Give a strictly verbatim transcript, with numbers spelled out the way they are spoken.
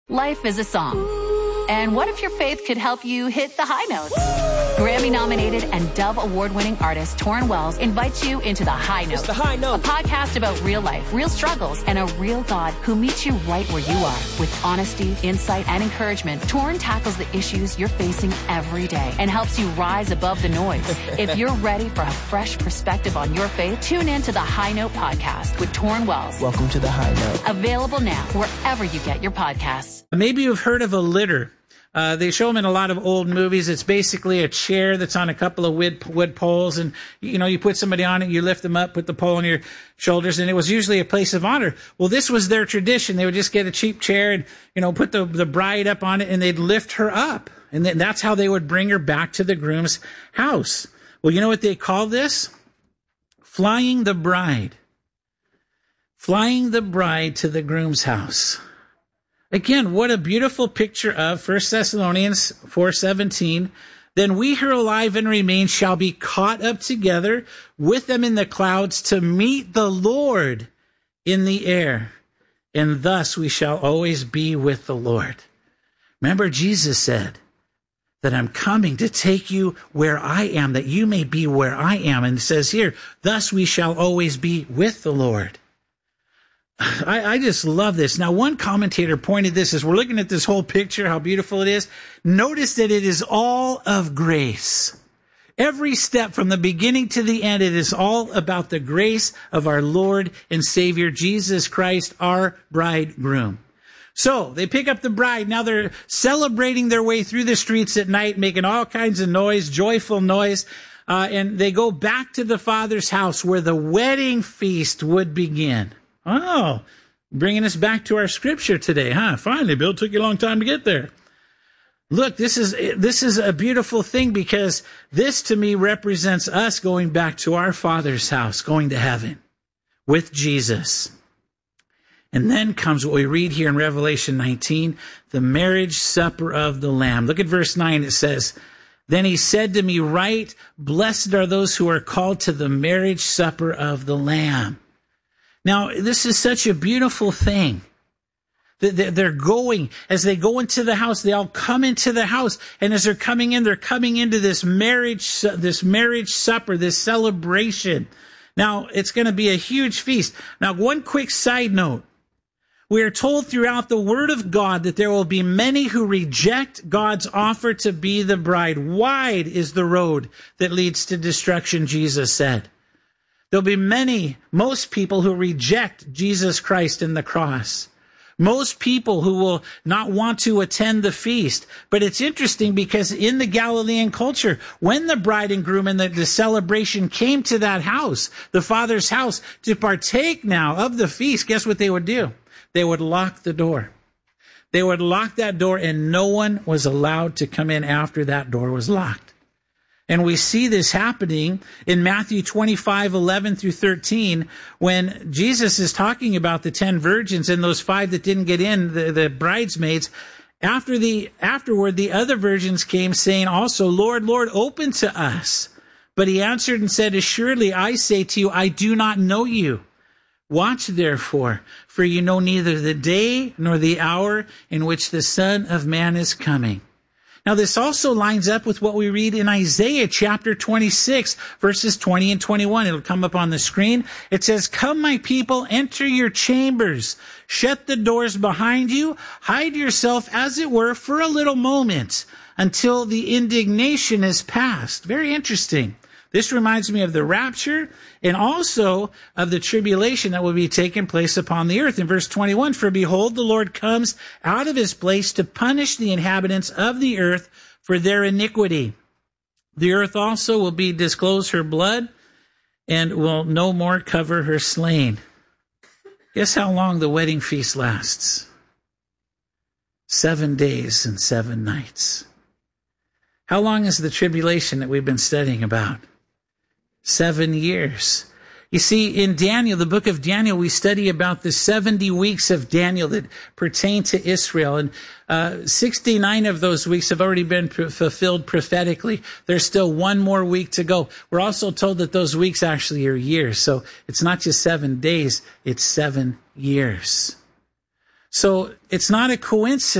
Life is a song. And what if your faith could help you hit the high notes? Grammy-nominated and Dove Award-winning artist Torrin Wells invites you into The High Note. It's The High Note. A podcast about real life, real struggles, and a real God who meets you right where you are. With honesty, insight, and encouragement, Torrin tackles the issues you're facing every day and helps you rise above the noise. If you're ready for a fresh perspective on your faith, tune in to The High Note podcast with Torrin Wells. Welcome to The High Note. Available now wherever you get your podcasts. Maybe you've heard of a litter. Uh, they show them in a lot of old movies. It's basically a chair that's on a couple of wood, wood poles, and you know you put somebody on it, you lift them up, put the pole on your shoulders, and it was usually a place of honor. Well, this was their tradition. They would just get a cheap chair and you know put the the bride up on it, and they'd lift her up, and then that's how they would bring her back to the groom's house. Well, you know what they call this? Flying the bride. Flying the bride to the groom's house. Again, what a beautiful picture of First Thessalonians four seventeen. Then we who are alive and remain shall be caught up together with them in the clouds to meet the Lord in the air. And thus we shall always be with the Lord. Remember, Jesus said that I'm coming to take you where I am, that you may be where I am. And it says here, thus we shall always be with the Lord. I, I just love this. Now, one commentator pointed this as we're looking at this whole picture, how beautiful it is. Notice that it is all of grace. Every step from the beginning to the end, it is all about the grace of our Lord and Savior, Jesus Christ, our bridegroom. So they pick up the bride. Now they're celebrating their way through the streets at night, making all kinds of noise, joyful noise. Uh, and they go back to the Father's house where the wedding feast would begin. Oh, bringing us back to our scripture today, huh? Finally, Bill, took you a long time to get there. Look, this is this is a beautiful thing because this to me represents us going back to our Father's house, going to heaven with Jesus. And then comes what we read here in Revelation nineteen, the marriage supper of the Lamb. Look at verse nine. It says, then he said to me, right, blessed are those who are called to the marriage supper of the Lamb. Now, this is such a beautiful thing. They're going, as they go into the house, they all come into the house. And as they're coming in, they're coming into this marriage, this marriage supper, this celebration. Now, it's going to be a huge feast. Now, one quick side note. We are told throughout the Word of God that there will be many who reject God's offer to be the bride. Wide is the road that leads to destruction, Jesus said. There'll be many, most people who reject Jesus Christ and the cross. Most people who will not want to attend the feast. But it's interesting because in the Galilean culture, when the bride and groom and the, the celebration came to that house, the Father's house, to partake now of the feast, guess what they would do? They would lock the door. They would lock that door and no one was allowed to come in after that door was locked. And we see this happening in Matthew twenty-five, eleven through thirteen, when Jesus is talking about the ten virgins and those five that didn't get in, the, the bridesmaids. After the, afterward, the other virgins came saying also, Lord, Lord, open to us. But he answered and said, assuredly, I say to you, I do not know you. Watch therefore, for you know neither the day nor the hour in which the Son of Man is coming. Now, this also lines up with what we read in Isaiah chapter twenty-six, verses twenty and twenty-one. It'll come up on the screen. It says, come, my people, enter your chambers. Shut the doors behind you. Hide yourself, as it were, for a little moment until the indignation is past. Very interesting. This reminds me of the rapture and also of the tribulation that will be taking place upon the earth. In verse twenty-one, for behold, the Lord comes out of his place to punish the inhabitants of the earth for their iniquity. The earth also will be disclose her blood and will no more cover her slain. Guess how long the wedding feast lasts? Seven days and seven nights. How long is the tribulation that we've been studying about? Seven years. You see, in Daniel, the book of Daniel, we study about the seventy weeks of Daniel that pertain to Israel. And uh, sixty-nine of those weeks have already been p- fulfilled prophetically. There's still one more week to go. We're also told that those weeks actually are years. So it's not just seven days, it's seven years. So it's not a coincidence